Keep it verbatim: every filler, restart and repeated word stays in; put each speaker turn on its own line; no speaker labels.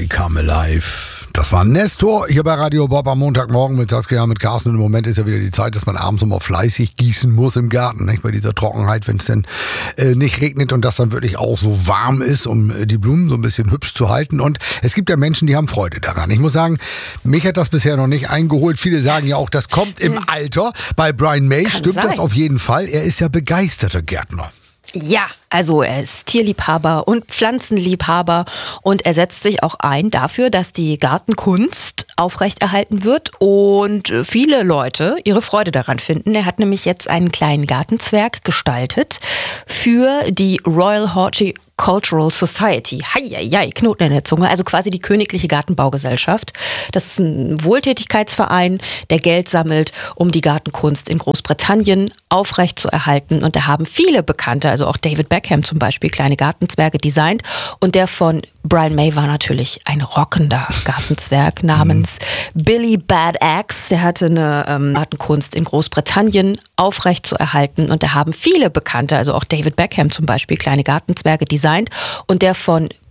We Come Alive. Das war Nestor hier bei Radio Bob am Montagmorgen mit Saskia, mit Carsten. Und im Moment ist ja wieder die Zeit, dass man abends immer fleißig gießen muss im Garten, nicht? Bei dieser Trockenheit, wenn es denn äh, nicht regnet und das dann wirklich auch so warm ist, um äh, die Blumen so ein bisschen hübsch zu halten. Und es gibt ja Menschen, die haben Freude daran. Ich muss sagen, mich hat das bisher noch nicht eingeholt. Viele sagen ja auch, das kommt im Alter. Bei Brian May
Kann
stimmt
sein.
das auf jeden Fall. Er ist ja begeisterter Gärtner.
Ja, also er ist Tierliebhaber und Pflanzenliebhaber und er setzt sich auch ein dafür, dass die Gartenkunst aufrechterhalten wird und viele Leute ihre Freude daran finden. Er hat nämlich jetzt einen kleinen Gartenzwerg gestaltet für die Royal Horticultural Society. Heieiei, Knoten in der Zunge. Also quasi die Königliche Gartenbaugesellschaft. Das ist ein Wohltätigkeitsverein, der Geld sammelt, um die Gartenkunst in Großbritannien aufrechtzuerhalten. Und da haben viele Bekannte, also auch David Beckham zum Beispiel, kleine Gartenzwerge designt. Und der von Brian May war natürlich ein rockender Gartenzwerg namens Billy Bad Axe. Der hatte eine ähm, Gartenkunst in Großbritannien aufrechtzuerhalten. Und da haben viele Bekannte, also auch David Beckham zum Beispiel, kleine Gartenzwerge designt. Und der von